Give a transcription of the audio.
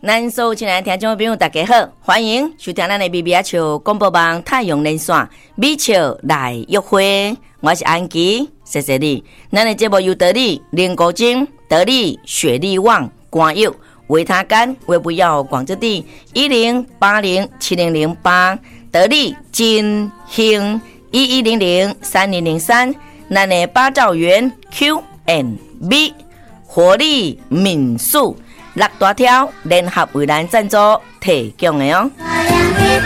咱所有亲爱的听众朋友大家好，欢迎收听咱的 BBH 广播网太阳连线美笑来约会，我是安琪，谢谢你。咱的节目由得力林国金、得力雪力旺、冠佑、维他干、维不要广之地10807008，得力金兴11003003，咱的八兆元 Q&B 活力民宿。6大条联合为咱赞助提供的哦。